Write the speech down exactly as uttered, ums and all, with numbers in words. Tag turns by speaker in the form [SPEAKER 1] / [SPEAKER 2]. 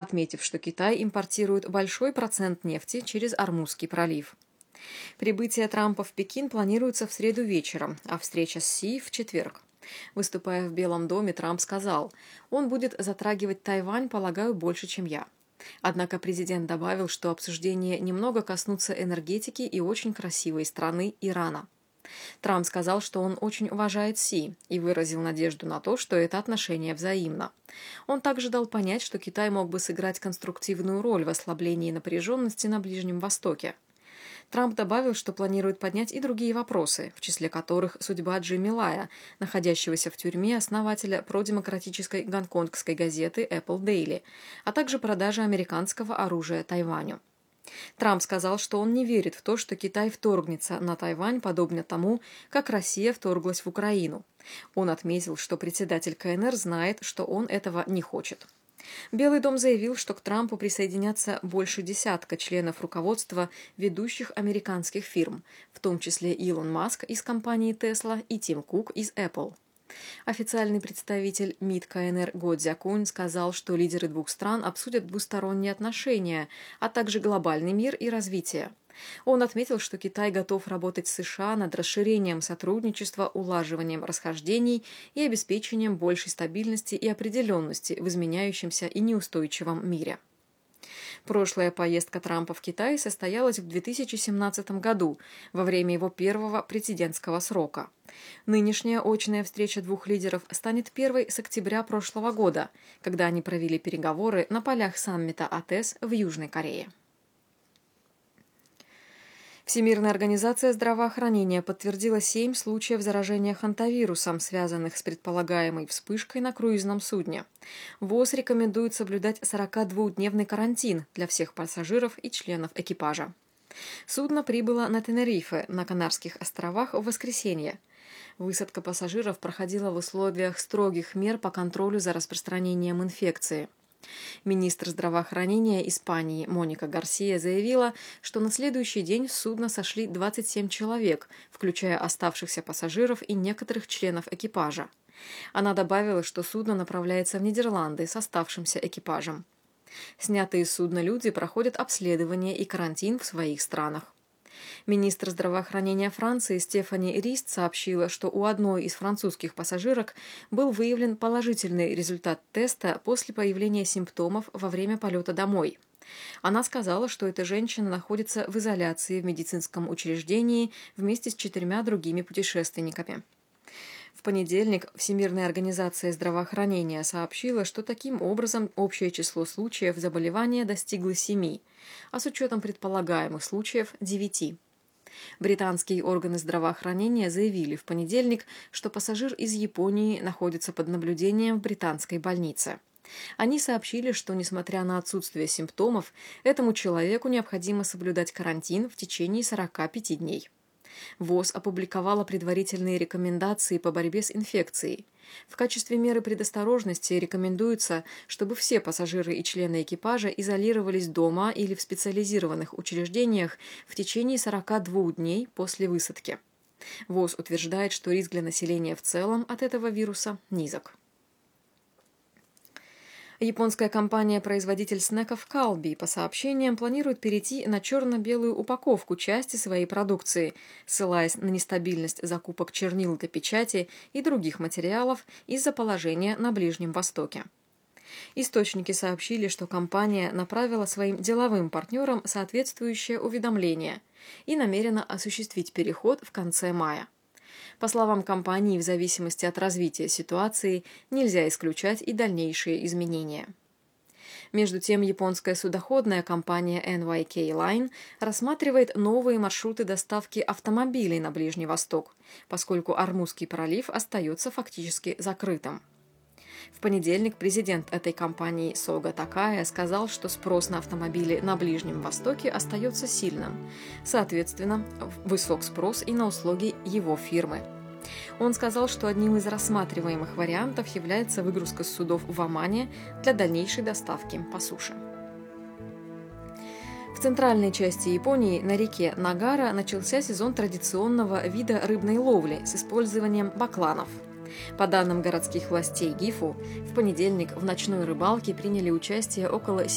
[SPEAKER 1] отметив, что Китай импортирует большой процент нефти через Ормузский пролив. Прибытие Трампа в Пекин планируется в среду вечером, а встреча с Си в четверг. Выступая в Белом доме, Трамп сказал: «Он будет затрагивать Тайвань, полагаю, больше, чем я». Однако президент добавил, что обсуждения немного коснутся энергетики и очень красивой страны Ирана. Трамп сказал, что он очень уважает Си и выразил надежду на то, что это отношение взаимно. Он также дал понять, что Китай мог бы сыграть конструктивную роль в ослаблении напряженности на Ближнем Востоке. Трамп добавил, что планирует поднять и другие вопросы, в числе которых судьба Джимми Лая, находящегося в тюрьме основателя продемократической гонконгской газеты Apple Daily, а также продажа американского оружия Тайваню. Трамп сказал, что он не верит в то, что Китай вторгнется на Тайвань, подобно тому, как Россия вторглась в Украину. Он отметил, что председатель ка эн эр знает, что он этого не хочет. Белый дом заявил, что к Трампу присоединятся больше десятка членов руководства ведущих американских фирм, в том числе Илон Маск из компании Tesla и Тим Кук из Apple. Официальный представитель МИД ка эн эр Го Цзякун сказал, что лидеры двух стран обсудят двусторонние отношения, а также глобальный мир и развитие. Он отметил, что Китай готов работать с США над расширением сотрудничества, улаживанием расхождений и обеспечением большей стабильности и определенности в изменяющемся и неустойчивом мире. Прошлая поездка Трампа в Китай состоялась в две тысячи семнадцатом году, во время его первого президентского срока. Нынешняя очная встреча двух лидеров станет первой с октября прошлого года, когда они провели переговоры на полях саммита а тэ эс в Южной Корее. Всемирная организация здравоохранения подтвердила семь случаев заражения хантавирусом, связанных с предполагаемой вспышкой на круизном судне. ВОЗ рекомендует соблюдать сорокадвухдневный карантин для всех пассажиров и членов экипажа. Судно прибыло на Тенерифе, на Канарских островах, в воскресенье. Высадка пассажиров проходила в условиях строгих мер по контролю за распространением инфекции. Министр здравоохранения Испании Моника Гарсия заявила, что на следующий день с судна сошли двадцать семь человек, включая оставшихся пассажиров и некоторых членов экипажа. Она добавила, что судно направляется в Нидерланды с оставшимся экипажем. Снятые с судна люди проходят обследование и карантин в своих странах. Министр здравоохранения Франции Стефани Рист сообщила, что у одной из французских пассажирок был выявлен положительный результат теста после появления симптомов во время полета домой. Она сказала, что эта женщина находится в изоляции в медицинском учреждении вместе с четырьмя другими путешественниками. В понедельник Всемирная организация здравоохранения сообщила, что таким образом общее число случаев заболевания достигло семи, а с учетом предполагаемых случаев – девяти. Британские органы здравоохранения заявили в понедельник, что пассажир из Японии находится под наблюдением в британской больнице. Они сообщили, что, несмотря на отсутствие симптомов, этому человеку необходимо соблюдать карантин в течение сорока пяти дней. ВОЗ опубликовала предварительные рекомендации по борьбе с инфекцией. В качестве меры предосторожности рекомендуется, чтобы все пассажиры и члены экипажа изолировались дома или в специализированных учреждениях в течение сорока двух дней после высадки. ВОЗ утверждает, что риск для населения в целом от этого вируса низок. Японская компания-производитель снеков Calbee, по сообщениям, планирует перейти на черно-белую упаковку части своей продукции, ссылаясь на нестабильность закупок чернил для печати и других материалов из-за положения на Ближнем Востоке. Источники сообщили, что компания направила своим деловым партнерам соответствующее уведомление и намерена осуществить переход в конце мая. По словам компании, в зависимости от развития ситуации нельзя исключать и дальнейшие изменения. Между тем, японская судоходная компания эн вай кей Line рассматривает новые маршруты доставки автомобилей на Ближний Восток, поскольку Ормузский пролив остается фактически закрытым. В понедельник президент этой компании Сога Такая сказал, что спрос на автомобили на Ближнем Востоке остается сильным. Соответственно, высок спрос и на услуги его фирмы. Он сказал, что одним из рассматриваемых вариантов является выгрузка с судов в Омане для дальнейшей доставки по суше. В центральной части Японии на реке Нагара начался сезон традиционного вида рыбной ловли с использованием бакланов. По данным городских властей Гифу, в понедельник в ночной рыбалке приняли участие около